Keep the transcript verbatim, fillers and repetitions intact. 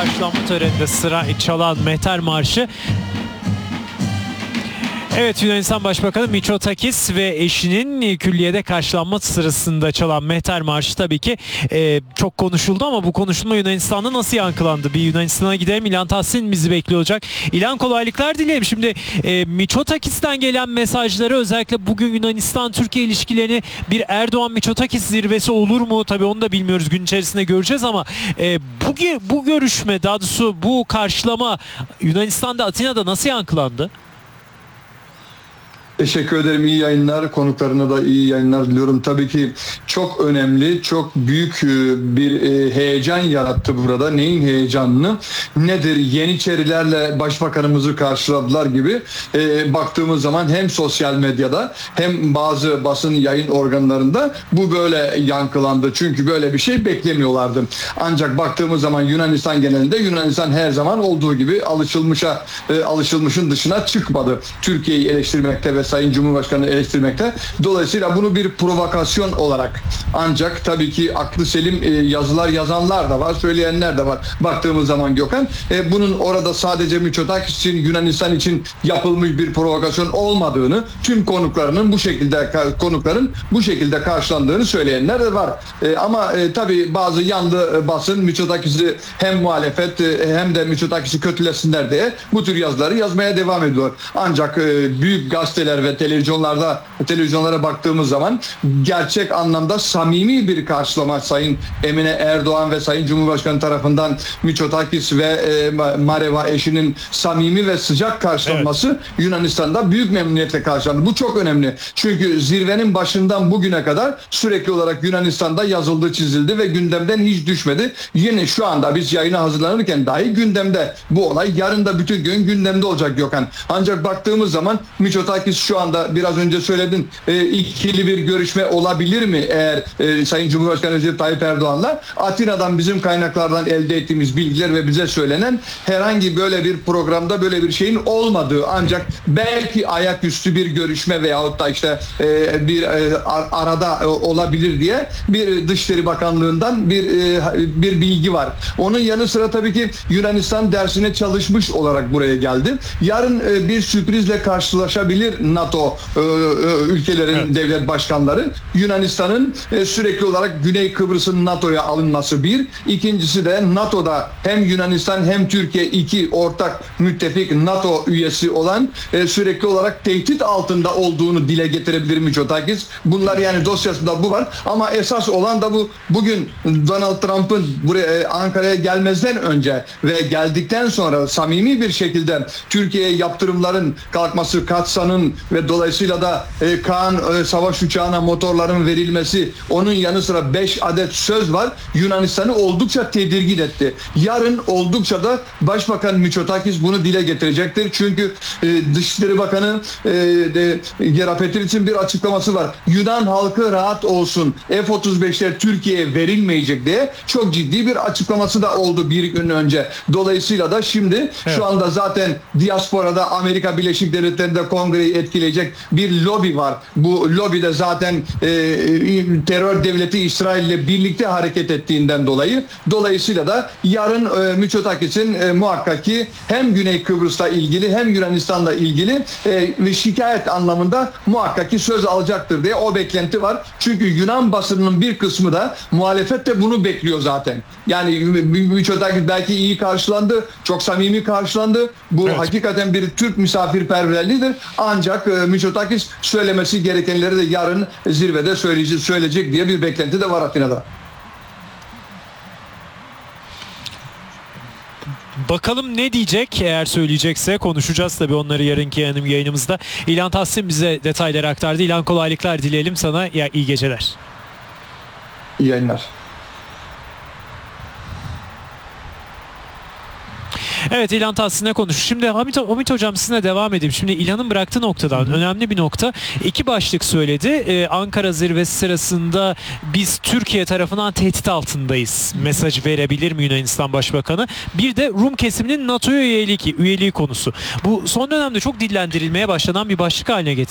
karşılanma töreninde sıra çalan Mehter Marşı. Evet, Yunanistan Başbakanı Mitsotakis ve eşinin külliyede karşılanma sırasında çalan Mehter Marşı tabii ki e, çok konuşuldu ama bu konuşulma Yunanistan'da nasıl yankılandı? Bir Yunanistan'a gidelim. İlhan Tahsin bizi bekliyor olacak. İlhan, kolaylıklar dileyelim. Şimdi e, Mitsotakis'ten gelen mesajları, özellikle bugün Yunanistan-Türkiye ilişkilerini bir Erdoğan-Mitsotakis zirvesi olur mu? Tabii onu da bilmiyoruz. Gün içerisinde göreceğiz ama e, bu, bu görüşme, daha doğrusu bu karşılama Yunanistan'da, Atina'da nasıl yankılandı? Teşekkür ederim. İyi yayınlar. Konuklarına da iyi yayınlar diliyorum. Tabii ki çok önemli, çok büyük bir heyecan yarattı burada. Neyin heyecanını? Nedir? Yeniçerilerle başbakanımızı karşıladılar gibi e, baktığımız zaman hem sosyal medyada hem bazı basın yayın organlarında bu böyle yankılandı. Çünkü böyle bir şey beklemiyorlardı. Ancak baktığımız zaman Yunanistan genelinde Yunanistan her zaman olduğu gibi alışılmışa e, alışılmışın dışına çıkmadı. Türkiye'yi eleştirmekte ve Sayın Cumhurbaşkanı eleştirmekte. Dolayısıyla bunu bir provokasyon olarak, ancak tabii ki aklı selim yazılar yazanlar da var, söyleyenler de var. Baktığımız zaman Gökhan, bunun orada sadece Mitsotakis için, Yunanistan için yapılmış bir provokasyon olmadığını, tüm konuklarının bu şekilde konukların bu şekilde karşılandığını söyleyenler de var. Ama tabii bazı yanlı basın Mitsotakis'i hem muhalefet hem de Mitsotakis'i kötülesinler diye bu tür yazıları yazmaya devam ediyor. Ancak büyük gazeteler ve televizyonlarda televizyonlara baktığımız zaman gerçek anlamda samimi bir karşılama Sayın Emine Erdoğan ve Sayın Cumhurbaşkanı tarafından Mitsotakis ve e, Mareva eşinin samimi ve sıcak karşılanması, evet, Yunanistan'da büyük memnuniyetle karşılandı. Bu çok önemli. Çünkü zirvenin başından bugüne kadar sürekli olarak Yunanistan'da yazıldı, çizildi ve gündemden hiç düşmedi. Yine şu anda biz yayına hazırlanırken dahi gündemde bu olay. Yarın da bütün gün gündemde olacak Gökhan. Ancak baktığımız zaman Mitsotakis şu anda, biraz önce söyledin, e, ikili bir görüşme olabilir mi eğer e, Sayın Cumhurbaşkanı Recep Tayyip Erdoğan'la? Atina'dan bizim kaynaklardan elde ettiğimiz bilgiler ve bize söylenen herhangi böyle bir programda böyle bir şeyin olmadığı, ancak belki ayaküstü bir görüşme veyahut da işte e, bir e, arada e, olabilir diye bir Dışişleri Bakanlığı'ndan bir e, bir bilgi var. Onun yanı sıra tabii ki Yunanistan dersine çalışmış olarak buraya geldi. Yarın e, bir sürprizle karşılaşabilir NATO e, e, ülkelerin, evet, devlet başkanları. Yunanistan'ın e, sürekli olarak Güney Kıbrıs'ın NATO'ya alınması bir. İkincisi de NATO'da hem Yunanistan hem Türkiye, iki ortak müttefik NATO üyesi olan e, sürekli olarak tehdit altında olduğunu dile getirebilir Mitsotakis. Bunlar, yani dosyasında bu var. Ama esas olan da bu, bugün Donald Trump'ın buraya Ankara'ya gelmezden önce ve geldikten sonra samimi bir şekilde Türkiye'ye yaptırımların kalkması, Katsa'nın ve dolayısıyla da e, Kaan e, savaş uçağına motorların verilmesi, onun yanı sıra beş adet söz var. Yunanistan'ı oldukça tedirgin etti. Yarın oldukça da Başbakan Mitsotakis bunu dile getirecektir. Çünkü e, Dışişleri Bakanı e, de, Gera Petrits'in bir açıklaması var. Yunan halkı rahat olsun, F otuz beşler Türkiye'ye verilmeyecek diye çok ciddi bir açıklaması da oldu bir gün önce. Dolayısıyla da şimdi, evet, şu anda zaten diasporada Amerika Birleşik Devletleri'nde kongreyi etkileyecek bir lobi var. Bu lobi de zaten e, terör devleti İsrail ile birlikte hareket ettiğinden dolayı. Dolayısıyla da yarın e, Mitsotakis'in e, muhakkak ki hem Güney Kıbrıs'la ilgili hem Yunanistan'la ilgili e, ve şikayet anlamında muhakkak ki söz alacaktır diye o beklenti var. Çünkü Yunan basınının bir kısmı da, muhalefet de bunu bekliyor zaten. Yani Mitsotakis belki iyi karşılandı, çok samimi karşılandı. Bu, evet, hakikaten bir Türk misafirperverliğidir. Ancak e, Mitsotakis söylemesi gerekenleri de yarın zirvede söyleyecek, söyleyecek diye bir beklenti de var Atina'da. Bakalım ne diyecek, eğer söyleyecekse konuşacağız tabii onları yarınki yayınımızda. İlhan Tahsin bize detayları aktardı. İlhan, kolaylıklar dileyelim sana, ya iyi geceler. İyi yayınlar. Evet, İlhan Tahsin'le konuş. Şimdi Hamit, Hamit Hocam, sizinle devam edeyim. Şimdi İlhan'ın bıraktığı noktadan, hı hı, önemli bir nokta. İki başlık söyledi. Ee, Ankara zirvesi sırasında biz Türkiye tarafından tehdit altındayız mesajı verebilir mi Yunanistan Başbakanı? Bir de Rum kesiminin NATO'ya üyelik, üyeliği konusu. Bu son dönemde çok dillendirilmeye başlanan bir başlık haline getirdi.